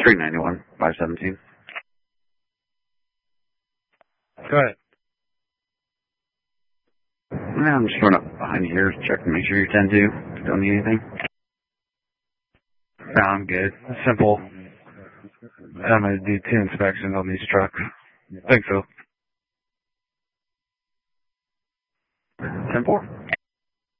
391, 517. Go ahead. I'm just going up behind you here, check to make sure you're 10-2. Don't need anything. No, I'm good. Simple. I'm going to do 2 inspections on these trucks. Thanks, Phil. 10-4.